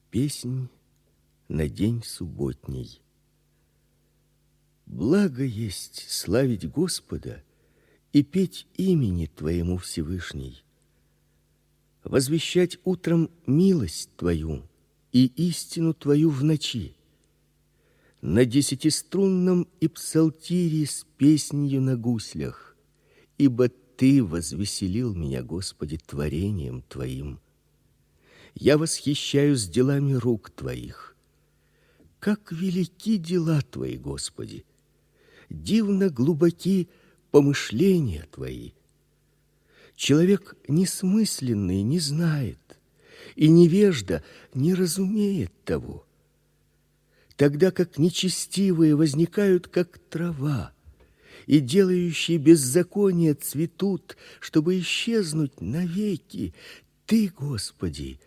Песнь на день субботний. Благо есть славить Господа и петь имени Твоему, Всевышний, возвещать утром милость Твою и истину Твою в ночи, на десятиструнном и псалтире с песнью на гуслях, ибо Ты возвеселил меня, Господи, творением Твоим. Я восхищаюсь делами рук Твоих. Как велики дела Твои, Господи! Дивно глубоки помышления Твои. Человек несмысленный не знает, и невежда не разумеет того. Тогда как нечестивые возникают, как трава, и делающие беззаконие цветут, чтобы исчезнуть навеки. Ты, Господи,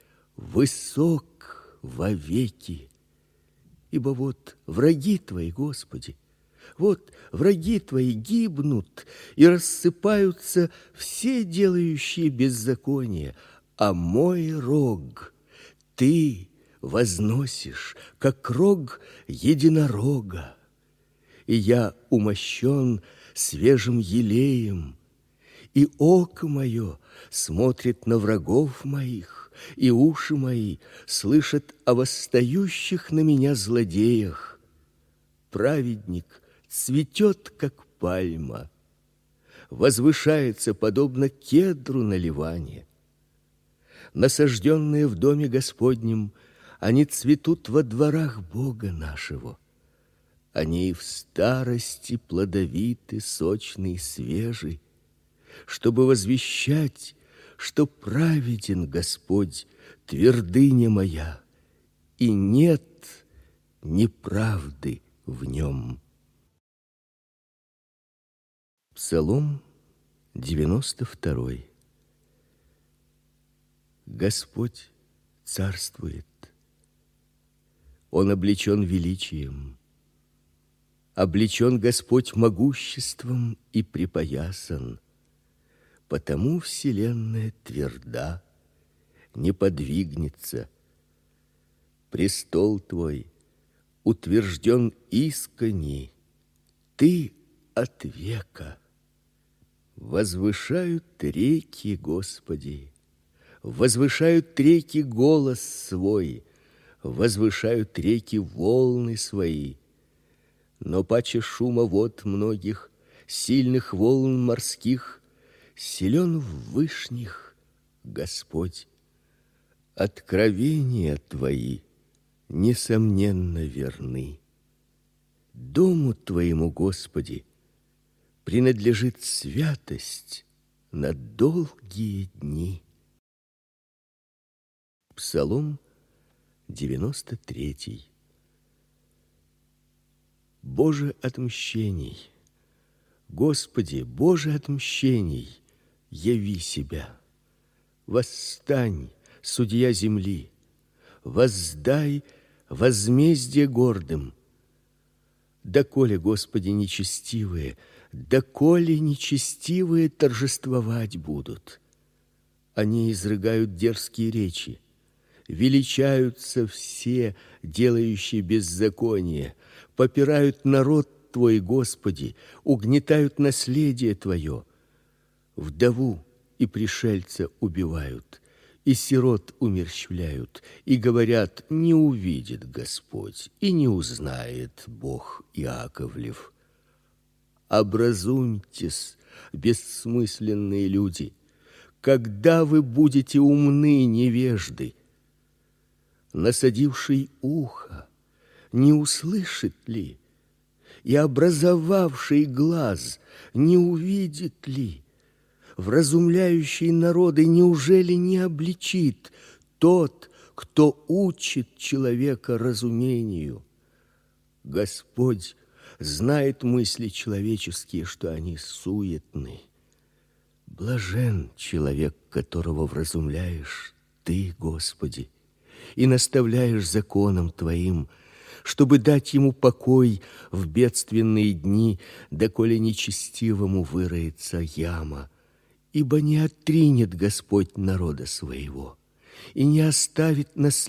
высок вовеки. Ибо вот враги Твои, Господи, вот враги Твои гибнут, и рассыпаются все делающие беззаконие, а мой рог Ты возносишь, как рог единорога. И я умощен свежим елеем, и око мое смотрит на врагов моих, и уши мои слышат о восстающих на меня злодеях. Праведник цветет, как пальма, возвышается, подобно кедру на Ливане. Насажденные в доме Господнем, они цветут во дворах Бога нашего. Они и в старости плодовиты, сочны и свежи, чтобы возвещать, что праведен Господь, твердыня моя, и нет неправды в нем. Псалом 92. Господь царствует. Он облечен величием. Облечен Господь могуществом и припоясан. Потому вселенная тверда, не подвигнется. Престол Твой утвержден искони, Ты от века. Возвышают реки, Господи, возвышают реки голос свой, возвышают реки волны свои. Но паче шума вод многих, сильных волн морских, силен в вышних Господь. Откровения Твои несомненно верны. Дому Твоему, Господи, принадлежит святость на долгие дни. Псалом 93. Боже отмщений, Господи, Боже отмщений, яви себя. Восстань, судья земли, воздай возмездие гордым. Доколе, Господи, нечестивые, доколе нечестивые торжествовать будут? Они изрыгают дерзкие речи, величаются все, делающие беззаконие, попирают народ Твой, Господи, угнетают наследие Твое. Вдову и пришельца убивают, и сирот умерщвляют, и говорят: не увидит Господь, и не узнает Бог Иаковлев. Образумьтесь, бессмысленные люди, когда вы будете умны, невежды? Насадивший ухо не услышит ли? И образовавший глаз не увидит ли? Вразумляющий народы неужели не обличит тот, кто учит человека разумению? Господь знает мысли человеческие, что они суетны. Блажен человек, которого вразумляешь Ты, Господи, и наставляешь законом Твоим, чтобы дать ему покой в бедственные дни, доколе нечестивому выроется яма. Ибо не отринет Господь народа своего, и не оставит наследия